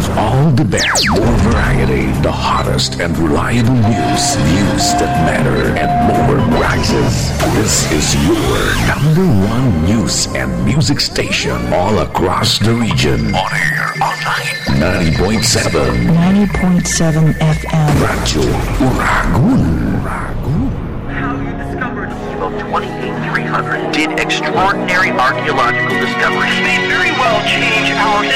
with all the best, more variety, the hottest and reliable news that matter, and more prizes. This is your #1 news and music station all across the region. On air, online, 90.7. 90.7 FM. Radyo Uragun. How you discovered Evo 28300 did extraordinary archaeological discoveries. May very well change our